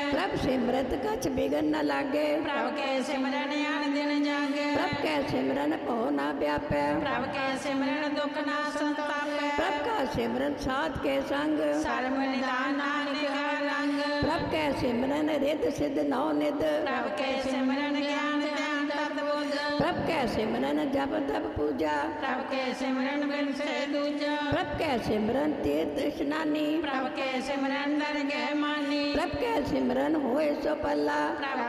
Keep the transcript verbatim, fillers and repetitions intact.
प्रभ सिमरत कछ बिगन न लागे, प्रभ के सिमरन आन दिन जागे, प्रभ कै सिमरन भव न व्यापै, प्रभ के सिमरन दुख ना संतापै, प्रभ का सिमरन साध के संग, सर्व निदान नानक का रंग, प्रभ कै सिमरन रिद्ध सिद्ध नौ निध, प्रभ के सिमरन ज्ञान ध्यान तत्व बुद्ध, प्रभ कै सिमरन जप तप पूजा, प्रभ के सिमरन बिन से दूजा, प्रभ कै सिमरन तीर्थ स्नानी, प्रभ के सिमरन दरगह मानी, प्रभ कै सिमरन होए सो पल्ला, प्रभ